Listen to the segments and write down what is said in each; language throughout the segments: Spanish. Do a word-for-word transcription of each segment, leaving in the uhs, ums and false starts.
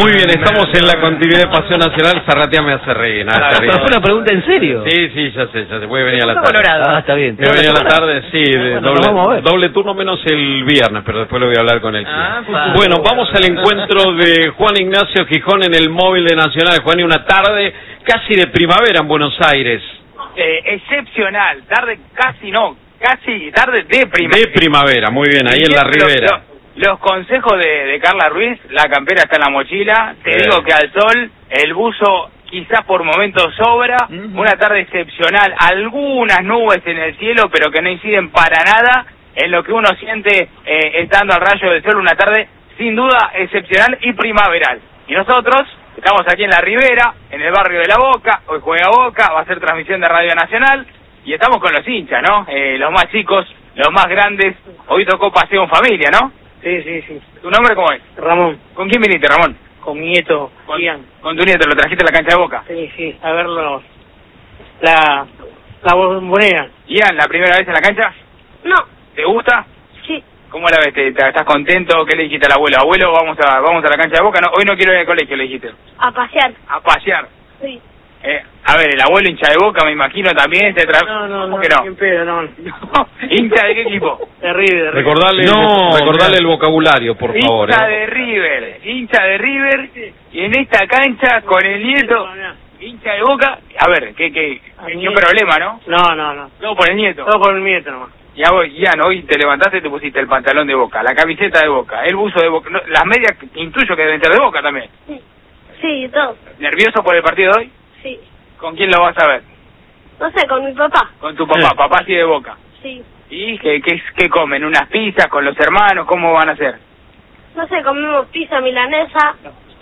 Muy bien, estamos en la continuidad de Paseo Nacional. Zarratea me hace reír. Nada, ah, ¿Fue una pregunta en serio? Sí, sí, ya sé, ya se puede venir a la tarde. Ah, está bien. Puede venir a la tarde, sí, de bueno, doble, doble turno menos el viernes, pero después lo voy a hablar con él. Ah, bueno, vamos al encuentro de Juan Ignacio Gijón en el móvil de Nacional. Juan, y una tarde casi de primavera en Buenos Aires. Eh, excepcional, tarde casi no, casi tarde de primavera. De primavera, muy bien, ahí en la ribera. Los, los consejos de, de Carla Ruiz, la campera está en la mochila, te Bien. digo que al sol, el buzo quizás por momentos sobra, uh-huh. Una tarde excepcional, algunas nubes en el cielo, pero que no inciden para nada en lo que uno siente eh, estando al rayo del sol, una tarde sin duda excepcional y primaveral. Y nosotros estamos aquí en la Ribera, en el barrio de La Boca, hoy juega Boca, va a ser transmisión de Radio Nacional, y estamos con los hinchas, ¿no? Eh, los más chicos, los más grandes, hoy tocó paseo en familia, ¿no? Sí, sí, sí. ¿Tu nombre cómo es? Ramón. ¿Con quién viniste, Ramón? Con mi nieto, con, Ian. ¿Con tu nieto? ¿Lo trajiste a la cancha de Boca? Sí, sí, a verlo. La, la bombonera. Ian, ¿la primera vez en la cancha? No. ¿Te gusta? Sí. ¿Cómo la ves? ¿Te, te, ¿Estás contento? ¿Qué le dijiste al abuelo? Abuelo, vamos a vamos a la cancha de Boca. No, hoy no quiero ir al colegio, le dijiste. A pasear. A pasear. Sí. Eh, a ver, el abuelo hincha de Boca, me imagino también. Se tra... No, no, ¿Cómo no. que no? Sin pedo, no. no. ¿Hincha de qué equipo? De River. Recordarle, no, el, recordarle el vocabulario, por favor. Hincha ¿eh? de River. Hincha de River. Y en esta cancha, con el nieto, hincha de Boca. A ver, ¿qué, qué, qué, qué problema, no? No, no, no. Todo por el nieto. Todo por el nieto nomás. Ya voy, ya no, hoy te levantaste y te pusiste el pantalón de Boca, la camiseta de Boca, el buzo de Boca, no, las medias intuyo que deben ser de Boca también. Sí, sí, todo. ¿Nervioso por el partido de hoy? Sí. ¿Con quién lo vas a ver? No sé, con mi papá. Con tu papá, Sí. Papá sí de Boca. Sí. ¿Y qué, qué, qué comen? ¿Unas pizzas con los hermanos? ¿Cómo van a hacer? No sé, comemos pizza milanesa.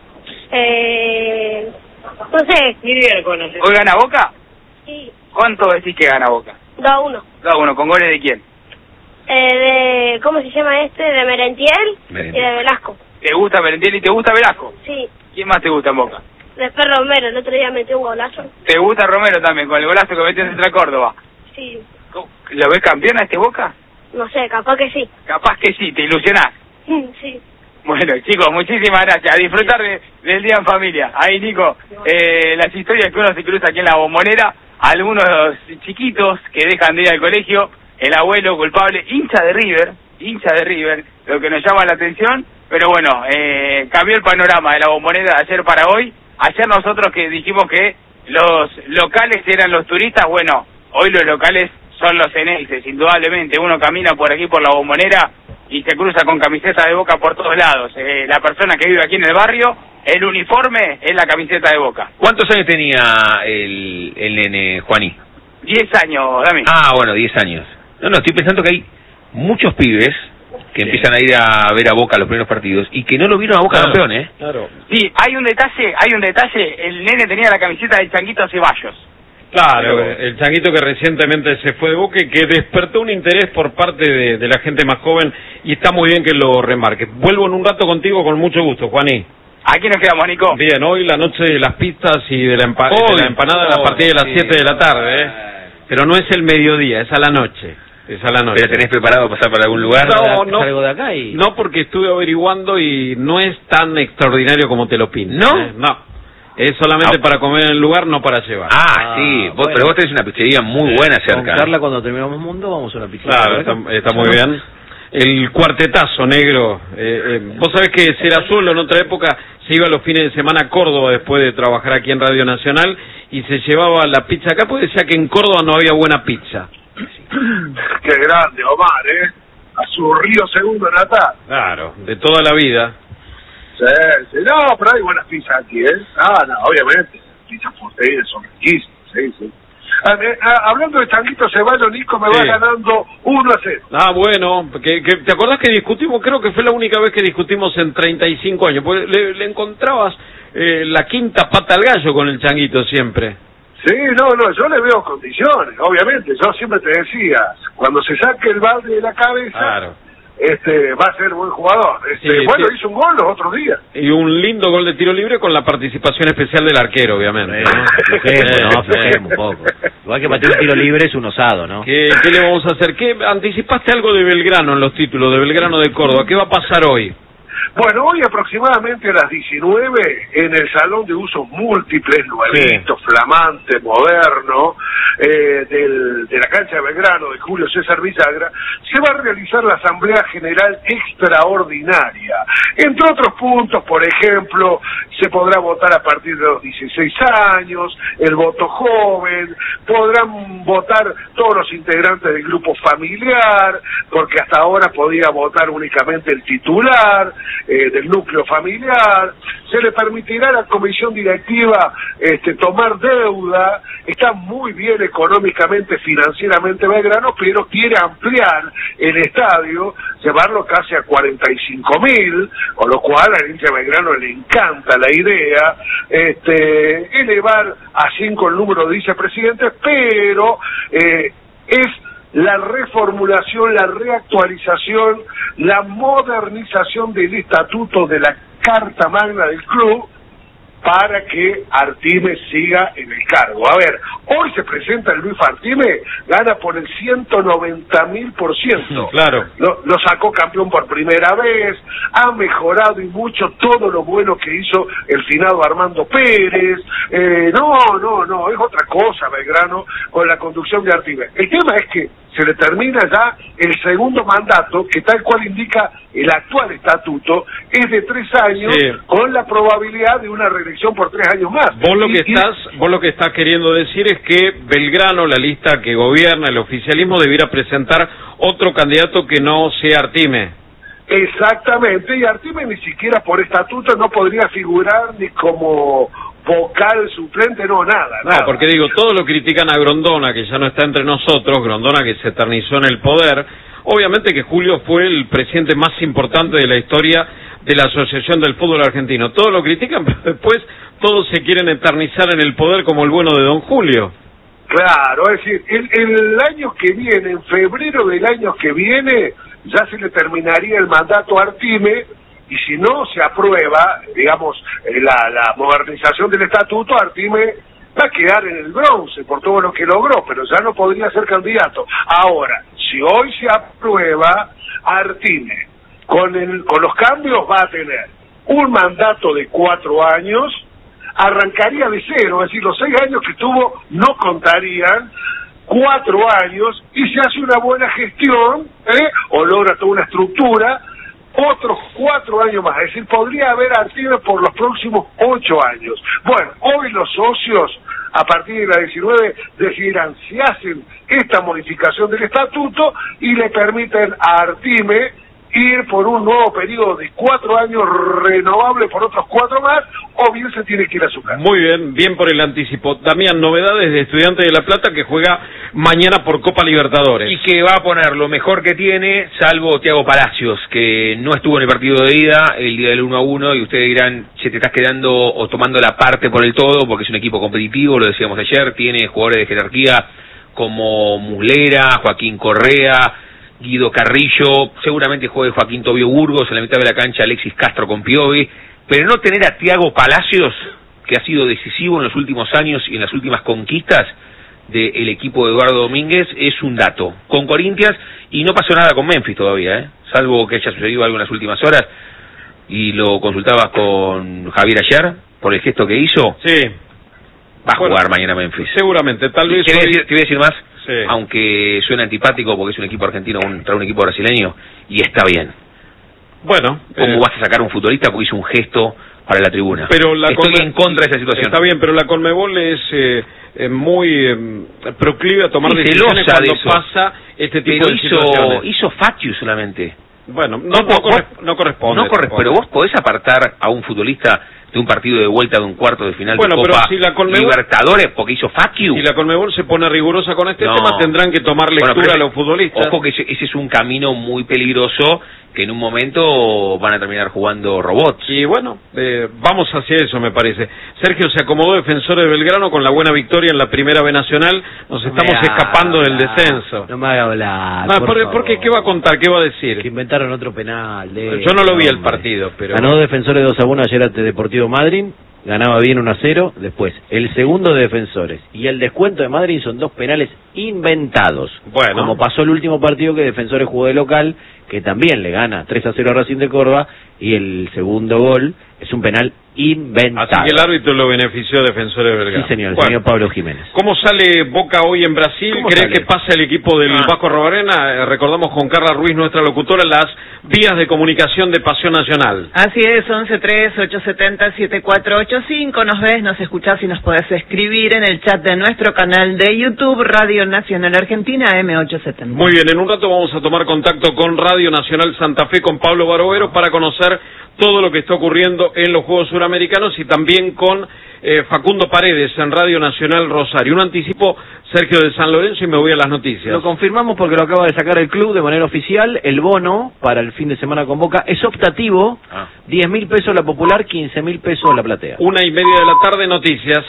Eh... No sé. Ni idea con eso. ¿Hoy gana Boca? Sí. ¿Cuánto decís que gana Boca? dos a uno. Da uno, ¿con goles de quién? Eh, de... ¿Cómo se llama este? De Merentiel, Merentiel. y de Velasco. ¿Te gusta Merentiel y te gusta Velasco? Sí. ¿Quién más te gusta en Boca? Después Romero, el otro día metió un golazo. ¿Te gusta Romero también, con el golazo que metió en Central Córdoba? Sí. ¿Lo ves campeón a este Boca? No sé, capaz que sí. Capaz que sí, te ilusionás. Sí. Bueno, chicos, muchísimas gracias. A disfrutar de, del día en familia. Ahí, Nico, eh, las historias que uno se cruza aquí en la Bombonera, algunos chiquitos que dejan de ir al colegio, el abuelo culpable, hincha de River, hincha de River, lo que nos llama la atención, pero bueno, eh, cambió el panorama de la Bombonera de ayer para hoy. Ayer nosotros que dijimos que los locales eran los turistas, bueno, hoy los locales son los eneises, indudablemente. Uno camina por aquí por la Bombonera y se cruza con camiseta de Boca por todos lados. Eh, la persona que vive aquí en el barrio, el uniforme es la camiseta de Boca. ¿Cuántos años tenía el, el nene, Juaní? Diez años, Dami. Ah, bueno, diez años. No, no, estoy pensando que hay muchos pibes que sí. empiezan a ir a ver a Boca los primeros partidos y que no lo vieron a Boca claro, campeón, ¿eh? Claro. Sí, hay un detalle, hay un detalle. El nene tenía la camiseta del Changuito Ceballos. Claro, el Changuito que recientemente se fue de Boca y que despertó un interés por parte de, de la gente más joven y está muy bien que lo remarque. Vuelvo en un rato contigo con mucho gusto, Juaní. Aquí nos quedamos, Nico. Bien, hoy la noche de las pizzas y de la, empa Hoy, de la empanada hoy, a partir de las sí. siete de la tarde, ¿eh? Pero no es el mediodía, es a la noche. Es a la noche. ¿Pero tenés preparado pasar por algún lugar? No, no. Salgo de acá y... No, porque estuve averiguando y no es tan extraordinario como te lo pintan. ¿No? ¿eh? No. Es solamente no. para comer en el lugar, no para llevar. Ah, Ah, sí. Vos, bueno. Pero vos tenés una pizzería muy Sí. buena Con cerca. Carla, cuando terminamos Mundo, vamos a una pizzería. Claro, está, está muy bien. El cuartetazo, negro. Eh, eh, vos sabés que Serazuelo en otra época se iba los fines de semana a Córdoba después de trabajar aquí en Radio Nacional y se llevaba la pizza acá porque decía que en Córdoba no había buena pizza. Qué grande, Omar, ¿eh? A su río segundo natal. Claro, de toda la vida. Sí, sí, no, pero hay buenas pizzas aquí, ¿eh? Ah, no, obviamente. Pizzas porteñas son riquísimas, sí, sí. Ah, me, ah, hablando de Changuito Ceballos, Nico, me Sí. va ganando uno a cero. Ah, bueno, que, que, ¿te acordás que discutimos? Creo que fue la única vez que discutimos en treinta y cinco años, porque le, le encontrabas eh, la quinta pata al gallo con el Changuito siempre. Sí, no, no, yo le veo condiciones, obviamente. Yo siempre te decía, cuando se saque el balde de la cabeza, Claro. este va a ser buen jugador. Este, Sí, bueno, sí. hizo un gol los otros días. Y un lindo gol de tiro libre con la participación especial del arquero, obviamente. ¿no? Aflojemos, no, aflojemos un poco. Igual que patear un tiro libre es un osado, ¿no? ¿Qué, ¿Qué le vamos a hacer? ¿Qué, anticipaste algo de Belgrano en los títulos, de Belgrano de Córdoba? ¿Qué va a pasar hoy? Bueno, hoy aproximadamente a las diecinueve, en el Salón de Usos Múltiples, nuevito, sí. flamante, moderno, eh, del, de la cancha de Belgrano, de Julio César Villagra, se va a realizar la Asamblea General Extraordinaria. Entre otros puntos, por ejemplo, se podrá votar a partir de los dieciséis años, el voto joven, podrán votar todos los integrantes del grupo familiar, porque hasta ahora podía votar únicamente el titular eh, del núcleo familiar. Se le permitirá a la comisión directiva este, tomar deuda. Está muy bien económicamente, financieramente Belgrano, pero quiere ampliar el estadio, llevarlo casi a cuarenta y cinco mil, con lo cual al hincha de Belgrano le encanta la idea, este, elevar a cinco el número de vicepresidentes, pero eh, es la reformulación, la reactualización, la modernización del estatuto de la Carta Magna del club para que Artime siga en el cargo. A ver, hoy se presenta el Luis Artime, gana por el ciento noventa mil por ciento. Claro. Lo, lo sacó campeón por primera vez, ha mejorado y mucho todo lo bueno que hizo el finado Armando Pérez. Eh, no, no, no, es otra cosa Belgrano con la conducción de Artime. El tema es que se le termina ya el segundo mandato, que tal cual indica el actual estatuto, es de tres años, sí. con la probabilidad de una reelección por tres años más. Vos lo que y, estás, y... vos lo que estás queriendo decir es que Belgrano, la lista que gobierna el oficialismo, debiera presentar otro candidato que no sea Artime. Exactamente, y Artime ni siquiera por estatuto no podría figurar ni como vocal suplente, no, nada, no, nada. Porque digo, todos lo critican a Grondona, que ya no está entre nosotros, Grondona que se eternizó en el poder. Obviamente que Julio fue el presidente más importante de la historia de la Asociación del Fútbol Argentino. Todos lo critican, pero después todos se quieren eternizar en el poder como el bueno de don Julio. Claro, es decir, el, el año que viene, en febrero del año que viene, ya se le terminaría el mandato a Artime, y si no se aprueba, digamos, la, la modernización del estatuto, Artime va a quedar en el bronce por todo lo que logró, pero ya no podría ser candidato. Ahora, si hoy se aprueba, Artime, con, el, con los cambios va a tener un mandato de cuatro años, arrancaría de cero, es decir, los seis años que tuvo no contarían, cuatro años, y se hace una buena gestión, ¿eh? o logra toda una estructura, otros cuatro años más, es decir, podría haber Artime por los próximos ocho años. Bueno, hoy los socios, a partir de la diecinueve, decidirán si hacen esta modificación del estatuto y le permiten a Artime ir por un nuevo periodo de cuatro años renovable por otros cuatro más, o bien se tiene que ir a su casa. Muy bien, bien por el anticipo. Damián, novedades de Estudiantes de La Plata que juega mañana por Copa Libertadores. Y que va a poner lo mejor que tiene, salvo Thiago Palacios, que no estuvo en el partido de ida, el día del uno a uno, y ustedes dirán, che, te estás quedando o tomando la parte por el todo, porque es un equipo competitivo, lo decíamos ayer, tiene jugadores de jerarquía como Muslera, Joaquín Correa, Guido Carrillo, seguramente juegue Joaquín Tobio Burgos, en la mitad de la cancha Alexis Castro con Piovi, pero no tener a Thiago Palacios, que ha sido decisivo en los últimos años y en las últimas conquistas del equipo de Eduardo Domínguez, es un dato. Con Corinthians, y no pasó nada con Memphis todavía, ¿eh? salvo que haya sucedido algo en las últimas horas, y lo consultabas con Javier ayer, por el gesto que hizo, sí. va a bueno, jugar mañana Memphis. Seguramente, tal vez... ¿Te, hoy... voy a decir, te voy a decir más? Sí. Aunque suena antipático porque es un equipo argentino contra un equipo brasileño, y está bien. Bueno, ¿cómo eh... vas a sacar a un futbolista porque hizo un gesto para la tribuna? Pero la Estoy Conme... en contra de esa situación. Está bien, pero la Conmebol es eh, eh, muy eh, proclive a tomar sí, decisiones cuando de eso. pasa este tipo pero de hizo, situaciones. hizo Fatius solamente. Bueno, no, no, no, vos, corre... no corresponde. No corre... Pero vos podés apartar a un futbolista de un partido de vuelta de un cuarto de final bueno, de Copa pero si la Conmebol, Libertadores porque hizo Fatius. Si la Conmebol se pone rigurosa con este no. tema, tendrán que tomar lectura bueno, a los futbolistas. Ojo que ese, ese es un camino muy peligroso, que en un momento van a terminar jugando robots. Y bueno, eh, vamos hacia eso, me parece. Sergio se acomodó Defensor de Belgrano con la buena victoria en la Primera B Nacional. Nos no estamos escapando del descenso. No me haga hablar. No, por por, ¿por qué? ¿Qué va a contar? ¿Qué va a decir? Que inventaron otro penal. De... Yo no lo vi el partido, pero... Ganó Defensores dos a uno ayer ante Deportivo Madryn. ganaba bien uno a cero, después el segundo de Defensores y el descuento de Madrid son dos penales inventados. Bueno. Como pasó el último partido que Defensores jugó de local, que también le gana tres a cero a Racing de Córdoba, y el segundo gol es un penal inventado. Así que el árbitro lo benefició a Defensores de Belgrano. Sí, señor, el bueno, señor Pablo Jiménez. ¿Cómo sale Boca hoy en Brasil? ¿Cree sale? que pasa el equipo del Ah. Vasco Arrobarena? Eh, recordamos con Carla Ruiz, nuestra locutora, las vías de comunicación de Pasión Nacional. Así es, once tres, ocho siete cero, siete cuatro ocho cinco, nos ves, nos escuchás y nos podés escribir en el chat de nuestro canal de YouTube, Radio Nacional Argentina, M ochocientos setenta. Muy bien, en un rato vamos a tomar contacto con Radio Nacional Santa Fe, con Pablo Barovero, para conocer todo lo que está ocurriendo en los Juegos Suramericanos, y también con eh, Facundo Paredes en Radio Nacional Rosario. Un anticipo, Sergio de San Lorenzo, y me voy a las noticias. Lo confirmamos porque lo acaba de sacar el club de manera oficial. El bono para el fin de semana con Boca es optativo, Ah. diez mil pesos la popular, quince mil pesos la platea. Una y media de la tarde, noticias.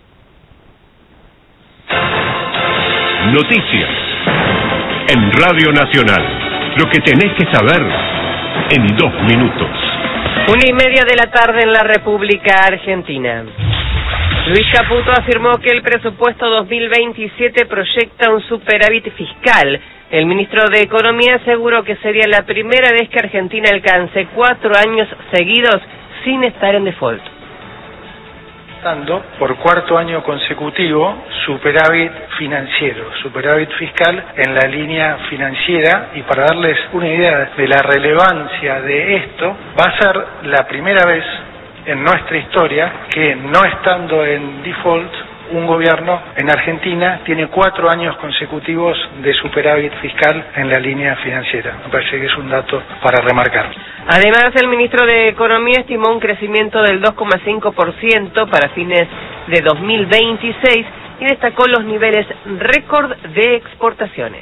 Noticias en Radio Nacional. Lo que tenés que saber en dos minutos. Una y media de la tarde en la República Argentina. Luis Caputo afirmó que el presupuesto dos mil veintisiete proyecta un superávit fiscal. El ministro de Economía aseguró que sería la primera vez que Argentina alcance cuatro años seguidos sin estar en default. Por cuarto año consecutivo, superávit financiero, superávit fiscal en la línea financiera, y para darles una idea de la relevancia de esto, va a ser la primera vez en nuestra historia que, no estando en default, un gobierno en Argentina tiene cuatro años consecutivos de superávit fiscal en la línea financiera. Me parece que es un dato para remarcar. Además, el ministro de Economía estimó un crecimiento del dos coma cinco por ciento para fines de dos mil veintiséis y destacó los niveles récord de exportaciones.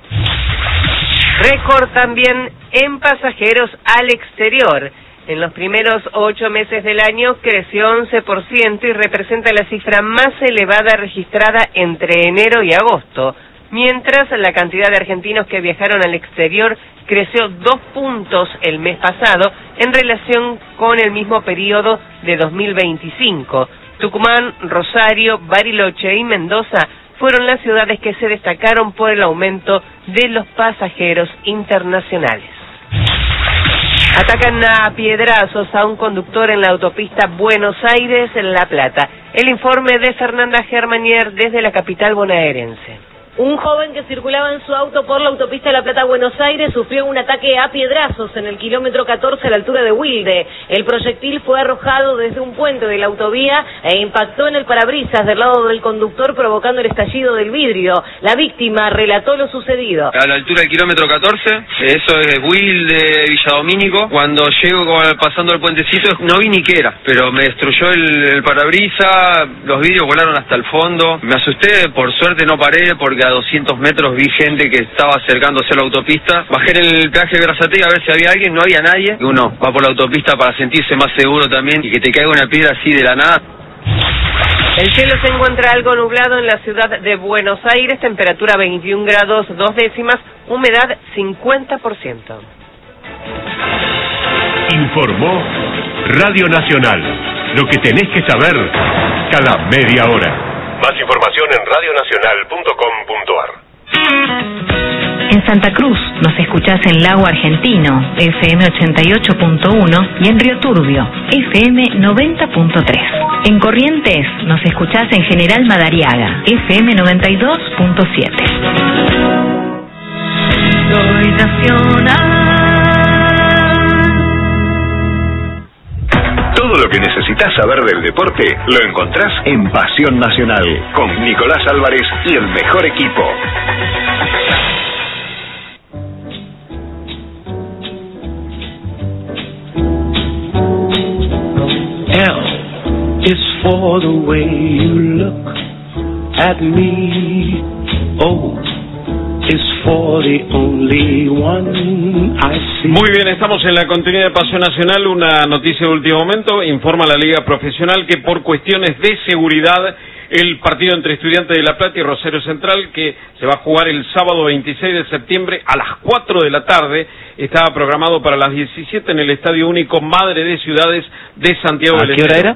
Récord también en pasajeros al exterior. En los primeros ocho meses del año creció once por ciento y representa la cifra más elevada registrada entre enero y agosto, mientras la cantidad de argentinos que viajaron al exterior creció dos puntos el mes pasado en relación con el mismo periodo de dos mil veinticinco. Tucumán, Rosario, Bariloche y Mendoza fueron las ciudades que se destacaron por el aumento de los pasajeros internacionales. Atacan a piedrazos a un conductor en la autopista Buenos Aires-La Plata. El informe de Fernanda Germanier desde la capital bonaerense. Un joven que circulaba en su auto por la autopista de La Plata-Buenos Aires sufrió un ataque a piedrazos en el kilómetro catorce a la altura de Wilde. El proyectil fue arrojado desde un puente de la autovía e impactó en el parabrisas del lado del conductor, provocando el estallido del vidrio. La víctima relató lo sucedido. A la altura del kilómetro catorce, eso es Wilde, Villadomínico. Cuando llego pasando el puentecito, no vi ni qué era, pero me destruyó el, el parabrisas, los vidrios volaron hasta el fondo. Me asusté, por suerte no paré, porque a doscientos metros vi gente que estaba acercándose a la autopista. Bajé en el peaje de Brazatei a ver si había alguien, no había nadie. Y uno va por la autopista para sentirse más seguro también, y que te caiga una piedra así de la nada. El cielo se encuentra algo nublado en la ciudad de Buenos Aires, temperatura veintiún grados dos décimas, humedad cincuenta por ciento. Informó Radio Nacional. Lo que tenés que saber cada media hora. Más información en radio nacional punto com punto a r. En Santa Cruz nos escuchás en Lago Argentino, F M ochenta y ocho punto uno, y en Río Turbio, F M noventa punto tres. En Corrientes nos escuchás en General Madariaga, F M noventa y dos punto siete. Soy nacional. Todo lo que necesitas saber del deporte lo encontrás en Pasión Nacional, con Nicolás Álvarez y el mejor equipo. L is for the way you look at me. O is for the only one I see. Muy bien, estamos en la continuidad de Pasión Nacional. Una noticia de último momento: informa la Liga Profesional que por cuestiones de seguridad el partido entre Estudiantes de La Plata y Rosario Central, que se va a jugar el sábado veintiséis de septiembre a las cuatro de la tarde, estaba programado para las diecisiete en el Estadio Único Madre de Ciudades de Santiago del Estero. ¿A qué hora era?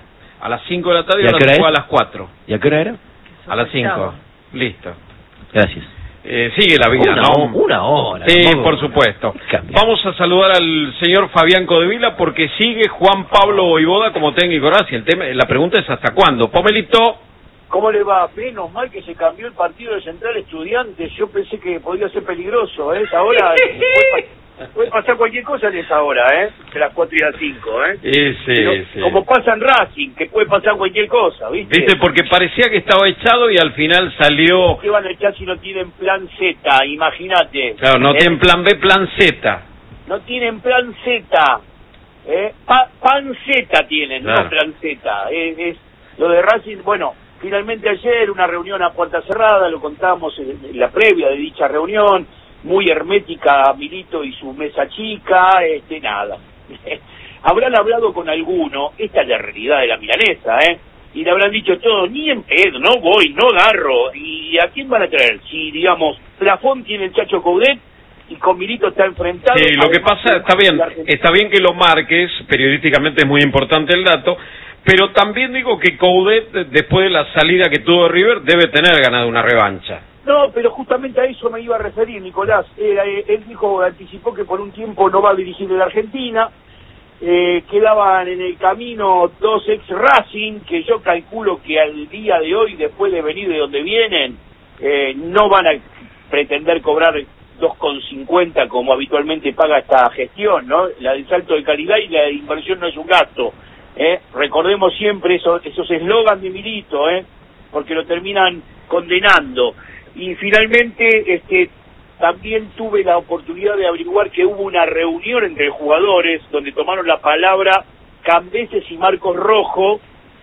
A las cinco de la tarde y ahora ahora se es? juega a las cuatro. ¿Y a qué hora era? A las cinco. Listo. Gracias. Eh, sigue la vida, una, ¿no? Una hora. Sí, tampoco. por supuesto. Vamos a saludar al señor Fabián Codevila porque sigue Juan Pablo Voivoda como técnico Racing. El tema, la pregunta es ¿hasta cuándo? Pomelito. ¿Cómo le va? Menos mal que se cambió el partido de Central Estudiantes. Yo pensé que podía ser peligroso, ¿eh? Ahora puede, puede pasar cualquier cosa en esa hora, ¿eh? De las cuatro y las cinco, ¿eh? Sí, sí, Pero, sí. como pasa en Racing, que puede pasar cualquier cosa, ¿viste? Viste, porque parecía que estaba echado y al final salió... ¿Qué van a echar si no tienen plan Z? Imagínate. Claro, no ¿eh? tienen plan B, plan Z. No tienen plan Z. ¿eh? Pa pan Z tienen, Claro. no plan Z. Es, es lo de Racing, bueno... Finalmente ayer una reunión a puerta cerrada, lo contamos en, en la previa de dicha reunión, muy hermética Milito y su mesa chica, este nada. Habrán hablado con alguno, esta es la realidad de la milanesa, ¿eh? Y le habrán dicho todo, ni en pedo, no voy, no agarro. ¿Y a quién van a traer? Si, digamos, Plafón tiene el Chacho Coudet y con Milito está enfrentado... Sí, lo que pasa, está bien, está bien que lo marques, periodísticamente es muy importante el dato, pero también digo que Coudet, después de la salida que tuvo River, debe tener ganado una revancha. No, pero justamente a eso me iba a referir, Nicolás. Era, eh, él dijo, anticipó que por un tiempo no va a dirigir en la Argentina. Eh, quedaban en el camino dos ex Racing, que yo calculo que al día de hoy, después de venir de donde vienen, eh, no van a pretender cobrar dos con cincuenta como habitualmente paga esta gestión, ¿no? La del salto de calidad y la de inversión no es un gasto. ¿Eh? Recordemos siempre eso, esos eslogans de Milito, ¿eh? Porque lo terminan condenando. Y finalmente este, también tuve la oportunidad de averiguar que hubo una reunión entre jugadores donde tomaron la palabra Cambeses y Marcos Rojo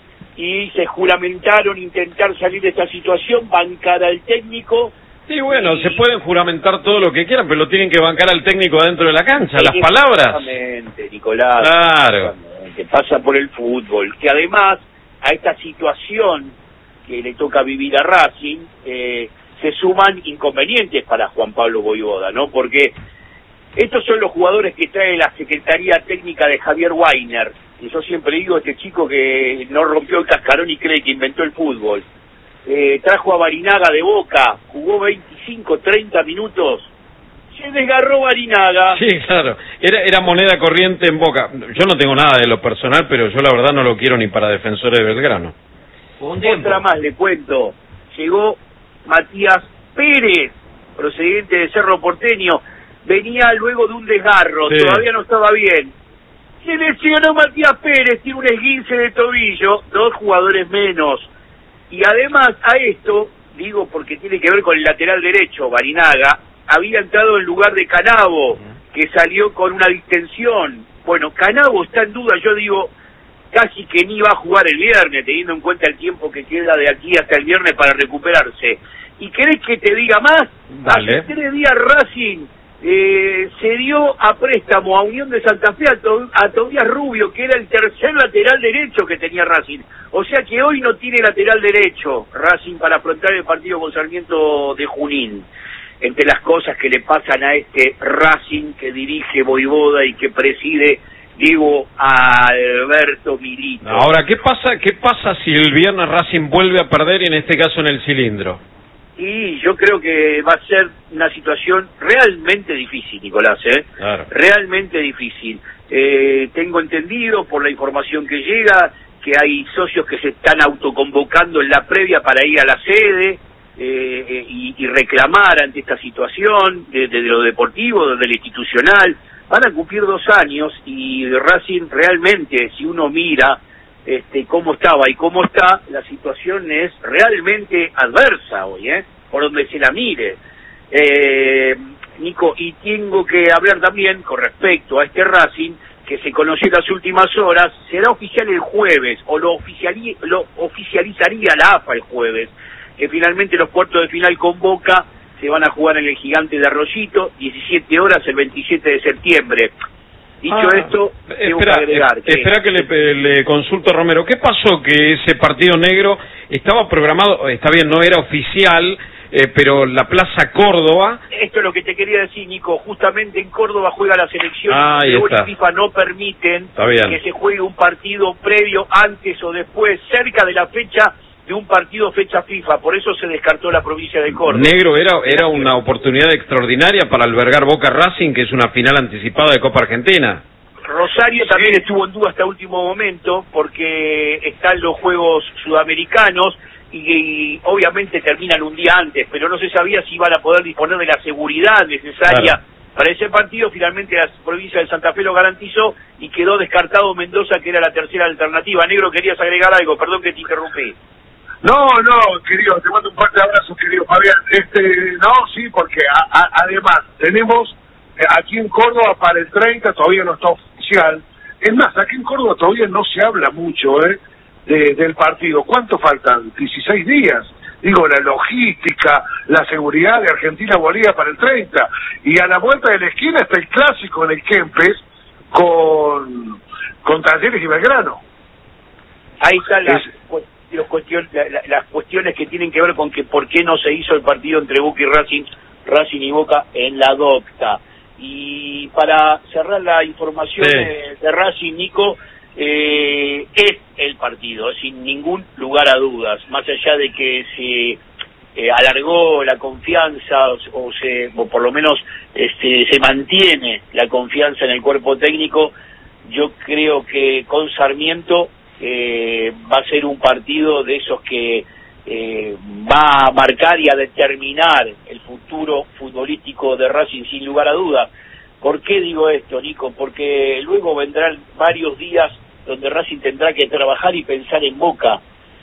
y se juramentaron intentar salir de esta situación, bancar al técnico. Sí, bueno, y... se pueden juramentar todo lo que quieran, pero lo tienen que bancar al técnico adentro de la cancha, las palabras. Exactamente, Nicolás. Claro. Que pasa por el fútbol, que además a esta situación que le toca vivir a Racing, eh, se suman inconvenientes para Juan Pablo Voivoda, ¿no? Porque estos son los jugadores que trae la Secretaría Técnica de Javier Weiner, y yo siempre digo, este chico que no rompió el cascarón y cree que inventó el fútbol. Eh, trajo a Barinaga de Boca, jugó veinticinco, treinta minutos, se desgarró Barinaga. Sí, claro, era, era moneda corriente en Boca. Yo no tengo nada de lo personal, pero yo la verdad no lo quiero ni para Defensores de Belgrano. Otra más le cuento, llegó Matías Pérez, procedente de Cerro Porteño, venía luego de un desgarro, sí. Todavía no estaba bien. Se lesionó Matías Pérez, tiene un esguince de tobillo, dos jugadores menos. Y además a esto, digo porque tiene que ver con el lateral derecho, Barinaga, había entrado en lugar de Canavo, que salió con una distensión. Bueno, Canavo está en duda, yo digo, casi que ni va a jugar el viernes, teniendo en cuenta el tiempo que queda de aquí hasta el viernes para recuperarse. ¿Y querés que te diga más? Vale. Hace tres días Racing eh, se dio a préstamo a Unión de Santa Fe a, to a Tobías Rubio, que era el tercer lateral derecho que tenía Racing. O sea que hoy no tiene lateral derecho Racing para afrontar el partido con Sarmiento de Junín. Entre las cosas que le pasan a este Racing que dirige Voivoda y que preside Diego Alberto Milito. Ahora, ¿qué pasa, qué pasa si el viernes Racing vuelve a perder y en este caso en el cilindro? Y yo creo que va a ser una situación realmente difícil, Nicolás, ¿eh? Claro. Realmente difícil. Eh, tengo entendido por la información que llega que hay socios que se están autoconvocando en la previa para ir a la sede. Eh, y, y reclamar ante esta situación desde de, de lo deportivo, desde lo institucional. Van a cumplir dos años y Racing realmente, si uno mira este cómo estaba y cómo está, la situación es realmente adversa hoy, ¿eh? Por donde se la mire. Eh, Nico, y tengo que hablar también con respecto a este Racing que se conoció en las últimas horas, será oficial el jueves, o lo, oficiali lo oficializaría la A F A el jueves, que finalmente los cuartos de final con Boca se van a jugar en el Gigante de Arroyito, diecisiete horas el veintisiete de septiembre. Dicho ah, esto, tengo espera, que agregar que... Espera que le, le consulto a Romero. ¿Qué pasó que ese partido negro estaba programado, está bien, no era oficial, eh, pero la Plaza Córdoba... Esto es lo que te quería decir, Nico. Justamente en Córdoba juega la selección. Ah, ahí Conmebol está. y FIFA no permiten Está bien. que se juegue un partido previo, antes o después, cerca de la fecha de un partido fecha FIFA. Por eso se descartó la provincia de Córdoba. Negro, era, era una oportunidad extraordinaria para albergar Boca Racing, que es una final anticipada de Copa Argentina. Rosario también estuvo en duda hasta último momento porque están los Juegos Sudamericanos y, y obviamente terminan un día antes, pero no se sabía si iban a poder disponer de la seguridad necesaria Claro. para ese partido. Finalmente la provincia de Santa Fe lo garantizó y quedó descartado Mendoza, que era la tercera alternativa. Negro, querías agregar algo, perdón que te interrumpí. No, no, querido, te mando un fuerte abrazo, querido Fabián. Este, no, sí, porque a, a, además tenemos eh, aquí en Córdoba para el treinta, todavía no está oficial. Es más, aquí en Córdoba todavía no se habla mucho eh, de, del partido. ¿Cuánto faltan? dieciséis días. Digo, la logística, la seguridad de Argentina-Bolivia para el treinta. Y a la vuelta de la esquina está el clásico en el Kempes con, con Talleres y Belgrano. Ahí están las, Es- cu- los cuestion, la, la, las cuestiones que tienen que ver con que por qué no se hizo el partido entre Boca y Racing, Racing y Boca en la docta. Y para cerrar la información Sí. de, de Racing, Nico, eh, es el partido, sin ningún lugar a dudas, más allá de que se eh, alargó la confianza o, o se o por lo menos este, se mantiene la confianza en el cuerpo técnico. Yo creo que con Sarmiento eh, va a ser un partido de esos que eh, va a marcar y a determinar el futuro futbolístico de Racing sin lugar a dudas. ¿Por qué digo esto, Nico? Porque luego vendrán varios días donde Racing tendrá que trabajar y pensar en Boca.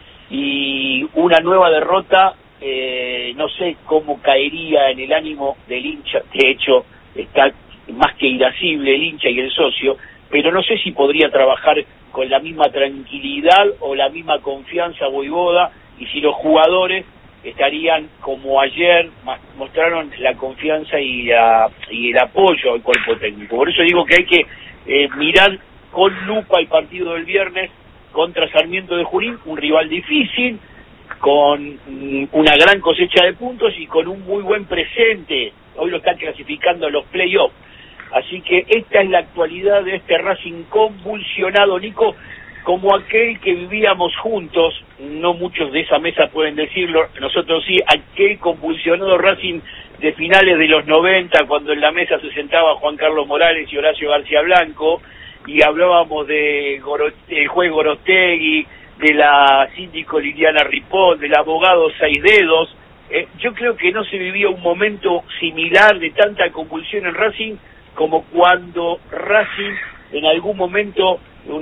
Y una nueva derrota, eh, no sé cómo caería en el ánimo del hincha. De hecho, está más que irascible el hincha y el socio, pero no sé si podría trabajar con la misma tranquilidad o la misma confianza Voivoda, y si los jugadores estarían como ayer, mostraron la confianza y, la, y el apoyo al cuerpo técnico. Por eso digo que hay que eh, mirar con lupa el partido del viernes contra Sarmiento de Junín, un rival difícil, con mm, una gran cosecha de puntos y con un muy buen presente. Hoy lo están clasificando a los playoffs. Así que esta es la actualidad de este Racing convulsionado, Nico, como aquel que vivíamos juntos. No muchos de esa mesa pueden decirlo, nosotros sí, aquel convulsionado Racing de finales de los noventa, cuando en la mesa se sentaba Juan Carlos Morales y Horacio García Blanco, y hablábamos de Goro- del juez Gorostegui, de la síndico Liliana Ripoll, del abogado Seis Dedos. Eh, yo creo que no se vivía un momento similar de tanta convulsión en Racing como cuando Racing en algún momento,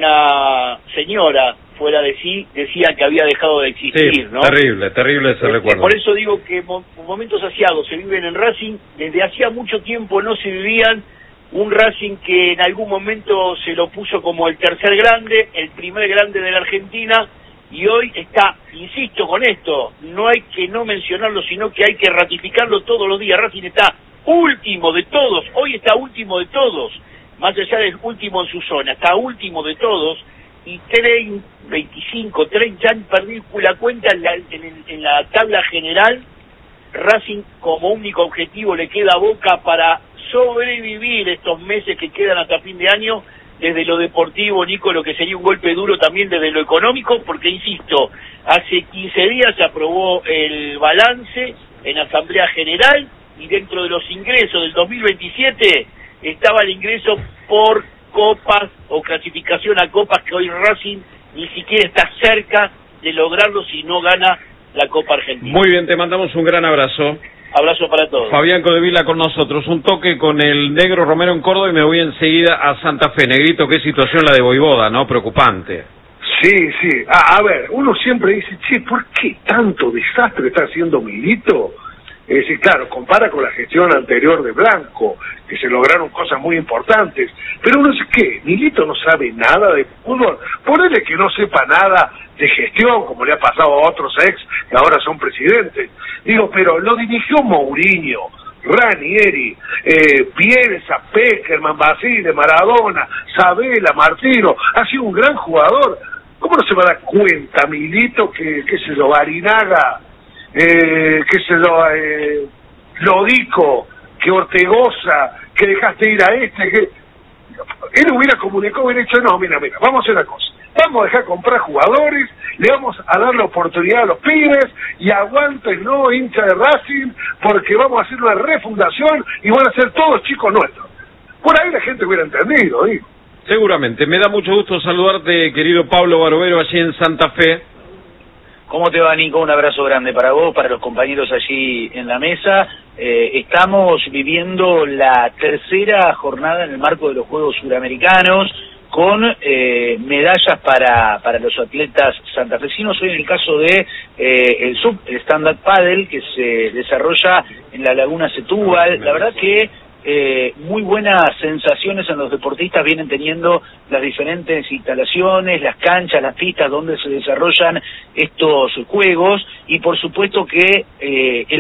una señora fuera de sí decía que había dejado de existir, Sí, ¿no? terrible, terrible ese Eh, recuerdo. Por eso digo que mo- momentos asiados se viven en Racing. Desde hacía mucho tiempo no se vivían un Racing que en algún momento se lo puso como el tercer grande, el primer grande de la Argentina, y hoy está, insisto con esto, no hay que no mencionarlo, sino que hay que ratificarlo todos los días. Racing está último de todos, hoy está último de todos, más allá del último en su zona, está último de todos, y treinta, veinticinco, treinta, han perdido la cuenta en la, en, el- en la tabla general. Racing como único objetivo le queda a Boca para sobrevivir estos meses que quedan hasta fin de año, desde lo deportivo, Nico, lo que sería un golpe duro también desde lo económico, porque insisto, hace quince días se aprobó el balance en Asamblea General, y dentro de los ingresos del dos mil veintisiete estaba el ingreso por copas o clasificación a copas, que hoy Racing ni siquiera está cerca de lograrlo si no gana la Copa Argentina. Muy bien, te mandamos un gran abrazo. Abrazo para todos. Fabián Codevila con nosotros. Un toque con el Negro Romero en Córdoba y me voy enseguida a Santa Fe. Negrito, qué situación la de Voivoda, ¿no? Preocupante. Sí, sí. A, a ver, uno siempre dice, che, ¿por qué tanto desastre está haciendo Milito? Es decir, claro, compara con la gestión anterior de Blanco, que se lograron cosas muy importantes. Pero uno dice, ¿qué? Milito no sabe nada de fútbol. Ponele que no sepa nada de gestión, como le ha pasado a otros ex que ahora son presidentes. Digo, pero lo dirigió Mourinho, Ranieri, eh, Bielsa, Peckerman, Basile, Maradona, Sabela, Martino. Ha sido un gran jugador. ¿Cómo no se va a dar cuenta Milito que, qué sé yo, Barinaga eh, qué sé yo, eh, Lodico, que Ortegoza, que dejaste ir a este, que él hubiera comunicado, hubiera dicho, no, mira, mira, vamos a hacer una cosa, vamos a dejar comprar jugadores, le vamos a dar la oportunidad a los pibes, y aguanten, no, hincha de Racing, porque vamos a hacer una refundación, y van a ser todos chicos nuestros. Por ahí la gente hubiera entendido, digo. Seguramente. Me da mucho gusto saludarte, querido Pablo Barovero, allí en Santa Fe. ¿Cómo te va, Nico? Un abrazo grande para vos, para los compañeros allí en la mesa. Eh, estamos viviendo la tercera jornada en el marco de los Juegos Suramericanos, con eh, medallas para para los atletas santafesinos. Hoy en el caso de eh, el sub, el stand-up paddle, que se desarrolla en la Laguna Setúbal. La verdad que Eh, muy buenas sensaciones en los deportistas vienen teniendo las diferentes instalaciones, las canchas, las pistas donde se desarrollan estos juegos, y por supuesto que eh, el